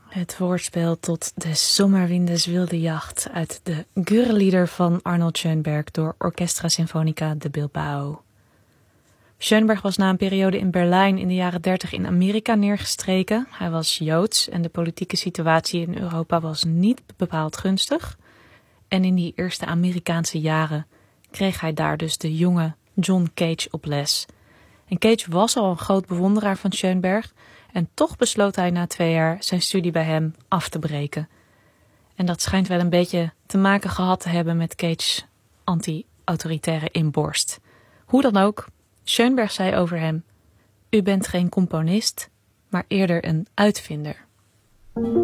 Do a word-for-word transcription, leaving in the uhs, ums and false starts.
Het woordspel tot de Sommerwindes wilde jacht uit de Gurre-lieder van Arnold Schönberg door Orchestra Sinfonica de Bilbao. Schönberg was na een periode in Berlijn in de jaren dertig in Amerika neergestreken. Hij was Joods en de politieke situatie in Europa was niet bepaald gunstig. En in die eerste Amerikaanse jaren kreeg hij daar dus de jonge John Cage op les. En Cage was al een groot bewonderaar van Schönberg en toch besloot hij na twee jaar zijn studie bij hem af te breken. En dat schijnt wel een beetje te maken gehad te hebben met Cage's anti-autoritaire inborst. Hoe dan ook, Schönberg zei over hem: "U bent geen componist, maar eerder een uitvinder."